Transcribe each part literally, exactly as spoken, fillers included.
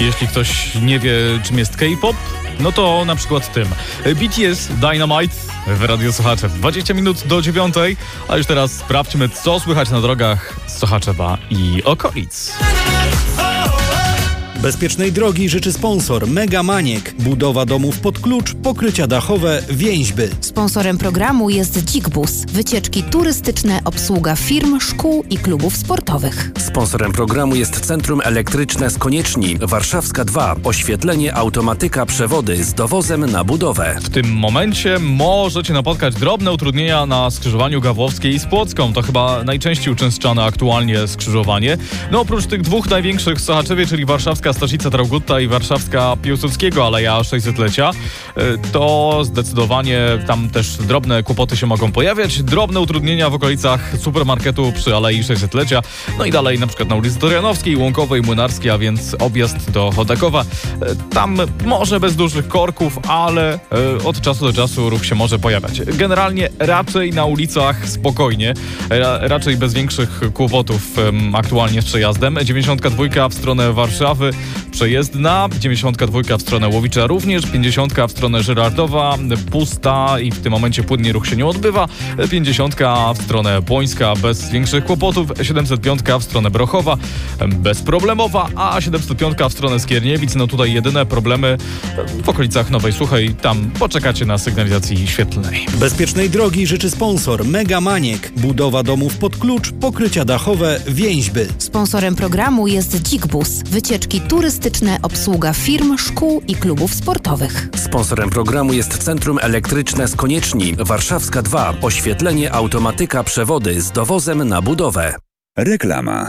Jeśli ktoś nie wie, czym jest K-pop, no to na przykład tym. B T S Dynamite w Radio Sochaczew. dwadzieścia minut do dziewiątej, a już teraz sprawdźmy, co słychać na drogach z Sochaczewa i okolic. Bezpiecznej drogi życzy sponsor Mega Maniek. Budowa domów pod klucz, pokrycia dachowe, więźby. Sponsorem programu jest Dzik-Bus. Wycieczki turystyczne, obsługa firm, szkół i klubów sportowych. Sponsorem programu jest Centrum Elektryczne z Konieczni, Warszawska dwa. Oświetlenie, automatyka, przewody z dowozem na budowę. W tym momencie możecie napotkać drobne utrudnienia na skrzyżowaniu Gawłowskiej z Płocką. To chyba najczęściej uczęszczane aktualnie skrzyżowanie. No oprócz tych dwóch największych w Sochaczewie, czyli warszawska Staszica Traugutta i warszawska Piłsudskiego Aleja sześćsetlecia, to zdecydowanie tam też drobne kłopoty się mogą pojawiać. Drobne utrudnienia w okolicach supermarketu przy Alei sześćsetlecia. No i dalej na przykład na ulicy Dorianowskiej, Łąkowej, Młynarskiej, a więc objazd do Chodakowa. Tam może bez dużych korków, ale od czasu do czasu ruch się może pojawiać. Generalnie raczej na ulicach spokojnie, raczej bez większych kłopotów aktualnie z przejazdem. dziewięćdziesiątka dwa w stronę Warszawy przejezdna, dziewięćdziesiątka dwa w stronę Łowicza również, pięćdziesiątka w stronę Żyrardowa pusta i w tym momencie płynnie ruch się nie odbywa, pięćdziesiątka w stronę Błońska bez większych kłopotów, siedemset pięć w stronę Brochowa bezproblemowa, a siedemset pięć w stronę Skierniewic. No tutaj jedyne problemy w okolicach Nowej Suchej, tam poczekacie na sygnalizacji świetlnej. Bezpiecznej drogi życzy sponsor Mega Maniek. Budowa domów pod klucz, pokrycia dachowe, więźby. Sponsorem programu jest Dzik-Bus. Wycieczki turystyczne, obsługa firm, szkół i klubów sportowych. Sponsorem programu jest Centrum Elektryczne z Konieczni, Warszawska dwa. Oświetlenie, automatyka, przewody z dowozem na budowę. Reklama.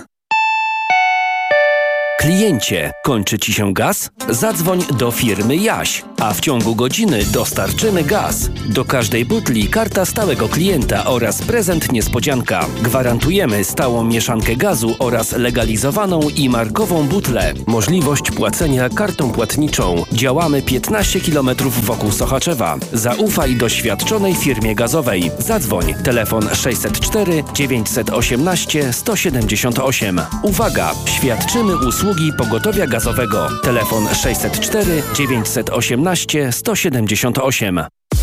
Kliencie, kończy Ci się gaz? Zadzwoń do firmy Jaś, a w ciągu godziny dostarczymy gaz. Do każdej butli karta stałego klienta oraz prezent niespodzianka. Gwarantujemy stałą mieszankę gazu oraz legalizowaną i markową butlę. Możliwość płacenia kartą płatniczą. Działamy piętnaście kilometrów wokół Sochaczewa. Zaufaj doświadczonej firmie gazowej. Zadzwoń. Telefon sześćset cztery dziewięćset osiemnaście sto siedemdziesiąt osiem. Uwaga! Świadczymy usługi pogotowia gazowego. Telefon sześćset cztery dziewięćset osiemnaście sto siedemdziesiąt osiem.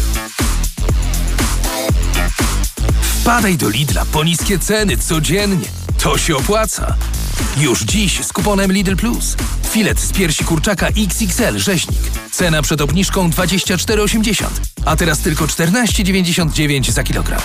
Wpadaj do Lidla po niskie ceny codziennie. To się opłaca. Już dziś z kuponem Lidl Plus. Filet z piersi kurczaka X X L rzeźnik. Cena przed obniżką dwadzieścia cztery osiemdziesiąt, a teraz tylko czternaście dziewięćdziesiąt dziewięć za kilogram.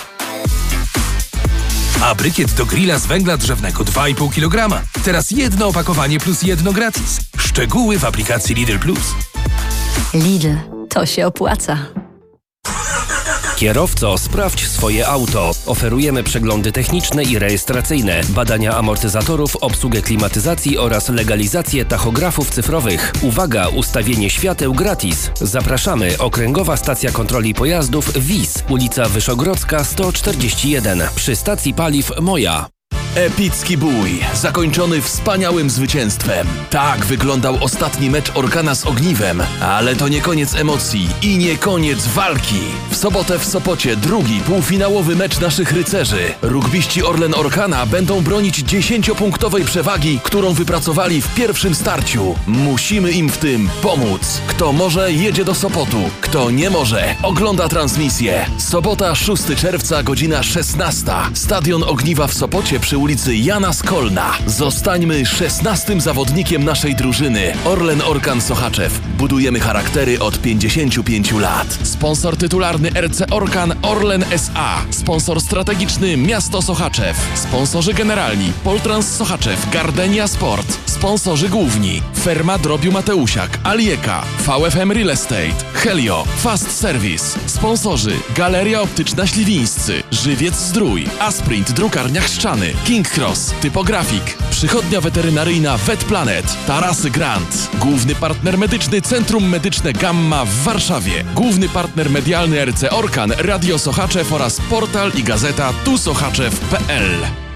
A brykiet do grilla z węgla drzewnego dwa i pół kilograma. Teraz jedno opakowanie plus jedno gratis. Szczegóły w aplikacji Lidl Plus. Lidl, to się opłaca. Kierowco, sprawdź swoje auto. Oferujemy przeglądy techniczne i rejestracyjne, badania amortyzatorów, obsługę klimatyzacji oraz legalizację tachografów cyfrowych. Uwaga, ustawienie świateł gratis. Zapraszamy, Okręgowa Stacja Kontroli Pojazdów W I S, ulica Wyszogrodzka sto czterdzieści jeden, przy stacji paliw Moja. Epicki bój, zakończony wspaniałym zwycięstwem. Tak wyglądał ostatni mecz Orkana z Ogniwem, ale to nie koniec emocji i nie koniec walki. W sobotę w Sopocie drugi półfinałowy mecz naszych rycerzy. Rugbiści Orlen Orkana będą bronić dziesięciopunktowej przewagi, którą wypracowali w pierwszym starciu. Musimy im w tym pomóc. Kto może, jedzie do Sopotu. Kto nie może, ogląda transmisję. Sobota szóstego czerwca, godzina szesnasta. Stadion Ogniwa w Sopocie przy ulicy Jana Skolna. Zostańmy szesnastym zawodnikiem naszej drużyny. Orlen Orkan Sochaczew. Budujemy charaktery od pięćdziesięciu pięciu lat. Sponsor tytularny R C Orkan Orlen S A. Sponsor strategiczny Miasto Sochaczew. Sponsorzy generalni Poltrans Sochaczew, Gardenia Sport. Sponsorzy główni Ferma Drobiu Mateusiak, Alieka, V F M Real Estate, Helio, Fast Service. Sponsorzy Galeria Optyczna Śliwińscy, Żywiec Zdrój, Asprint Drukarnia Chrzczany, King Cross, Typografik, Przychodnia Weterynaryjna VetPlanet, Tarasy Grant. Główny partner medyczny Centrum Medyczne Gamma w Warszawie. Główny partner medialny R C Orkan, Radio Sochaczew oraz portal i gazeta tu sochaczew kropka p l.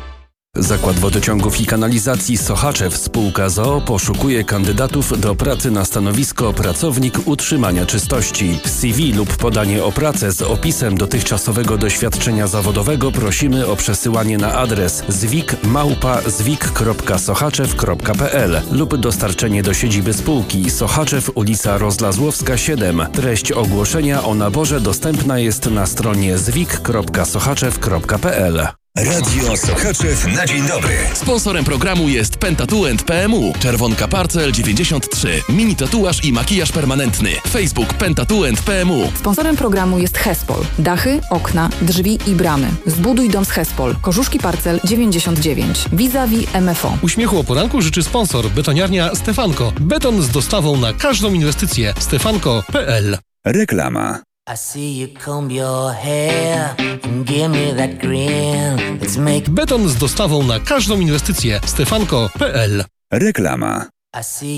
Zakład Wodociągów i Kanalizacji Sochaczew Spółka z o o poszukuje kandydatów do pracy na stanowisko pracownik utrzymania czystości. C V lub podanie o pracę z opisem dotychczasowego doświadczenia zawodowego prosimy o przesyłanie na adres zwik małpa zwik kropka sochaczew kropka p l lub dostarczenie do siedziby spółki Sochaczew, ulica Rozlazłowska siedem. Treść ogłoszenia o naborze dostępna jest na stronie zwik kropka sochaczew kropka p l. Radio Sochaczew na dzień dobry. Sponsorem programu jest Pentatuent P M U. Czerwonka Parcel dziewięćdziesiąt trzy. Mini tatuaż i makijaż permanentny. Facebook Pentatuent P M U. Sponsorem programu jest Hespol. Dachy, okna, drzwi i bramy. Zbuduj dom z Hespol. Korzuszki Parcel dziewięćdziesiąt dziewięć. Vis-a-vis M F O. Uśmiechu o poranku życzy sponsor betoniarnia Stefanko. Beton z dostawą na każdą inwestycję. stefanko kropka p l. Reklama. I see you comb your hair and give me that grin. Let's make Beton z dostawą na każdą inwestycję. stefanko kropka p l. Reklama. I see